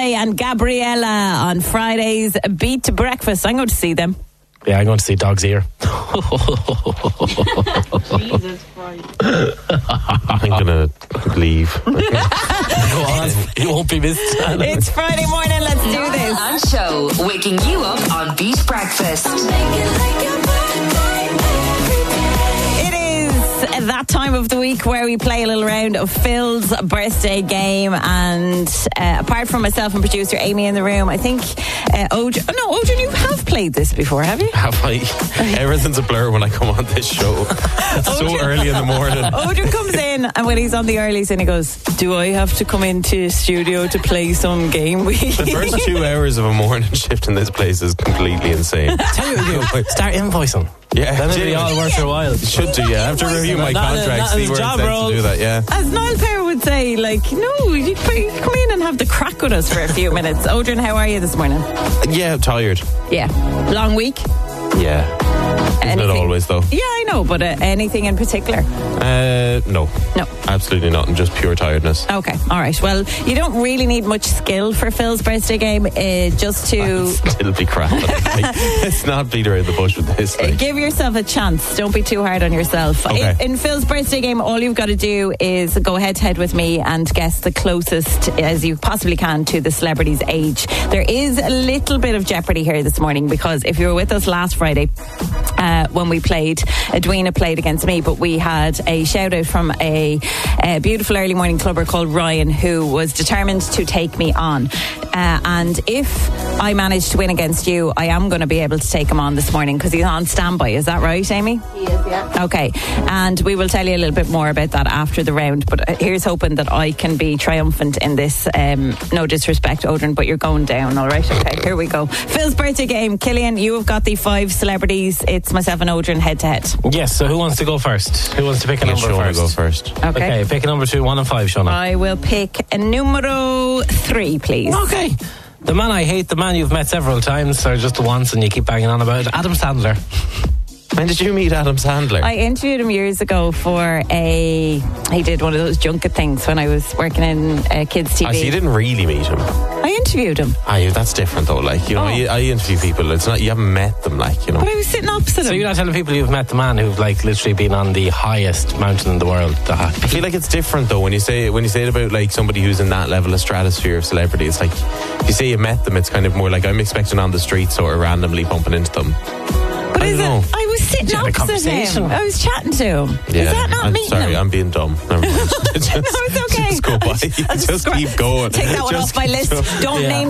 Sky and Gabriella on Friday's Beat to Breakfast. I'm going to see them. Yeah, I'm going to see Dog's Ear. Jesus Christ. I'm going to leave. Go on. You won't be missed. It's Friday morning. Let's do this. And Show, waking you up on Beat Breakfast. It is that time of the week where we play a little round of Phil's birthday game, and apart from myself and producer Amy in the room, I think Odin, you have played this before, have you? Have I? Everything's a blur when I come on this show. It's so early in the morning. Odin comes in, and when he's on the earlies, and he goes, "Do I have to come into studio to play some game with you?" The first 2 hours of a morning shift in this place is completely insane. Tell you what you do. Start invoicing. Yeah, Then it'll be all worth your while. should do. Yeah, I have to review my contract, see where it's job meant role. to do that. Yeah. As Niall Power would say, like, no, you come in and have the crack with us for a few minutes. Odin, how are you this morning? Yeah, I'm tired. Yeah. Long week? Yeah. Isn't it always though? Yeah, I know, but anything in particular? No. No. Absolutely not. Just pure tiredness. Okay, all right. Well, you don't really need much skill for Phil's birthday game, just to It'll be crap. Let's not beat around the bush with this. give yourself a chance. Don't be too hard on yourself. Okay. In Phil's birthday game, all you've got to do is go head to head with me and guess the closest as you possibly can to the celebrity's age. There is a little bit of jeopardy here this morning, because if you were with us last Friday, when we played, Edwina played against me, but we had a shout out from a beautiful early morning clubber called Ryan, who was determined to take me on. And if I manage to win against you, I am going to be able to take him on this morning, because he's on standby. Is that right, Amy? He is, yeah. Okay, and we will tell you a little bit more about that after the round, but here's hoping that I can be triumphant in this. No disrespect, Odin, but you're going down, all right? Okay, here we go. Phil's birthday game. Killian, you have got the 5 celebrities. It's myself and Odin head to head. Yes, so who wants to go first? Who wants to pick a number Shona first? go first. Okay, pick a number 2, 1 and 5, Shona. I will pick a numero 3, please. Okay. The man I hate, the man you've met several times, or just once and you keep banging on about, Adam Sandler. When did you meet Adam Sandler? I interviewed him years ago for he did one of those junket things when I was working in kids TV. So you didn't really meet him. I interviewed him. That's different though. Like, you know, I interview people. It's not, you haven't met them, like, you know. But I was sitting opposite So him. you're not telling people you've met the man who've like literally been on the highest mountain in the world? I feel like it's different though when you say it about like somebody who's in that level of stratosphere of celebrity. It's like, if you say you met them, it's kind of more like I'm expecting on the street, sort of randomly bumping into them. But I don't know. I was sitting Did you have a opposite conversation? him. I was chatting to him. Yeah, Is that not I'm meeting sorry, him? I'm being dumb. Never mind. No, it's okay. Just go by. I'll Just keep going. Take that one Just off my list. keep- Don't Yeah. name